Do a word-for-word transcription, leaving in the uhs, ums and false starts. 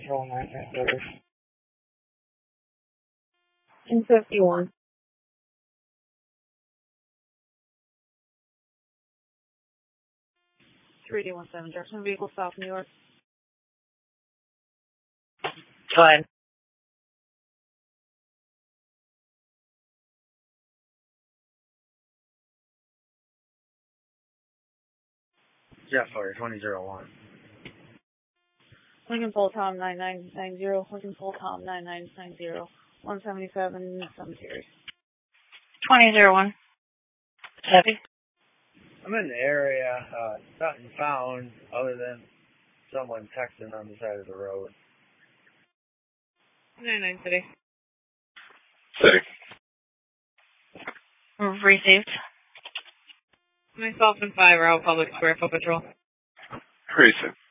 Patrol nine headquarters. In fifty-one. three D one seven, Jackson vehicle south New York. Go ahead. Jet Flyer twenty oh one. Lincoln Full Tom nine nine nine zero, Lincoln Full Tom nine nine nine zero, one seventy-seven cemetery. twenty oh one. Heavy. I'm in the area. Uh, nothing found other than someone texting on the side of the road. nine nine City. City. Received. Myself and five are out public square foot patrol. Received.